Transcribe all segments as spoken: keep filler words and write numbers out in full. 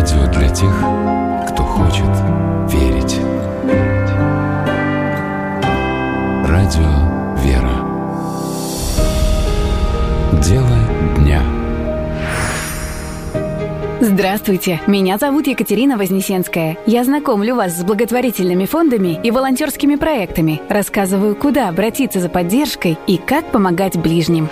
Радио для тех, кто хочет верить. Радио «Вера». Дело дня. Здравствуйте, меня зовут Екатерина Вознесенская. Я знакомлю вас с благотворительными фондами и волонтерскими проектами, рассказываю, куда обратиться за поддержкой и как помогать ближним.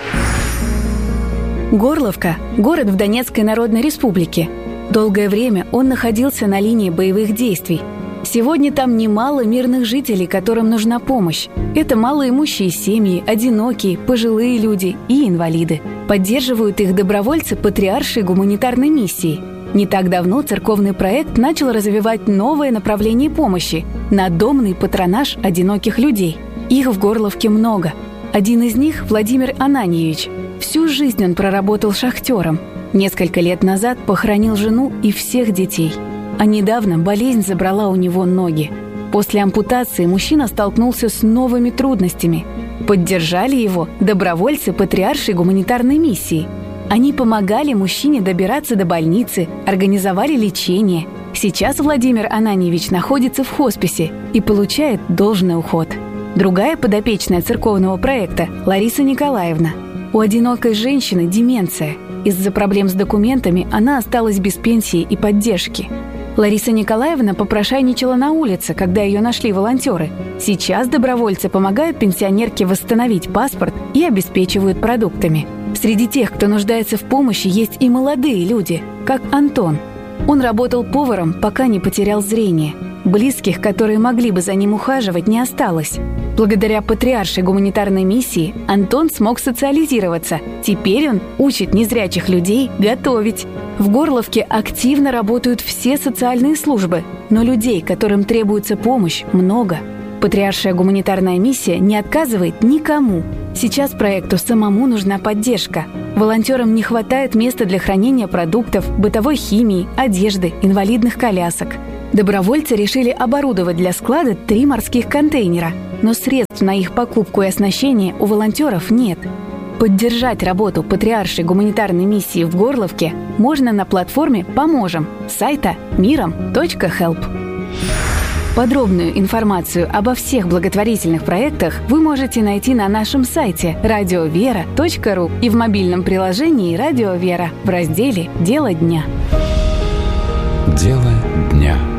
Горловка – город в Донецкой Народной Республике. Долгое время он находился на линии боевых действий. Сегодня там немало мирных жителей, которым нужна помощь. Это малоимущие семьи, одинокие, пожилые люди и инвалиды. Поддерживают их добровольцы Патриаршей гуманитарной миссии. Не так давно церковный проект начал развивать новое направление помощи – надомный патронаж одиноких людей. Их в Горловке много. Один из них – Владимир Ананьевич. Всю жизнь он проработал шахтером. Несколько лет назад похоронил жену и всех детей. А недавно болезнь забрала у него ноги. После ампутации мужчина столкнулся с новыми трудностями. Поддержали его добровольцы Патриаршей гуманитарной миссии. Они помогали мужчине добираться до больницы, организовали лечение. Сейчас Владимир Ананьевич находится в хосписе и получает должный уход. Другая подопечная церковного проекта – Лариса Николаевна. У одинокой женщины деменция. Из-за проблем с документами она осталась без пенсии и поддержки. Лариса Николаевна попрошайничала на улице, когда ее нашли волонтеры. Сейчас добровольцы помогают пенсионерке восстановить паспорт и обеспечивают продуктами. Среди тех, кто нуждается в помощи, есть и молодые люди, как Антон. Он работал поваром, пока не потерял зрение. Близких, которые могли бы за ним ухаживать, не осталось. Благодаря Патриаршей гуманитарной миссии Антон смог социализироваться. Теперь он учит незрячих людей готовить. В Горловке активно работают все социальные службы, но людей, которым требуется помощь, много. Патриаршая гуманитарная миссия не отказывает никому. Сейчас проекту самому нужна поддержка. Волонтерам не хватает места для хранения продуктов, бытовой химии, одежды, инвалидных колясок. Добровольцы решили оборудовать для склада три морских контейнера, но средств на их покупку и оснащение у волонтеров нет. Поддержать работу Патриаршей гуманитарной миссии в Горловке можно на платформе «Поможем» сайта миром точка хелп. Подробную информацию обо всех благотворительных проектах вы можете найти на нашем сайте радио вера точка ру и в мобильном приложении «Радио Вера» в разделе «Дело дня». Дело дня.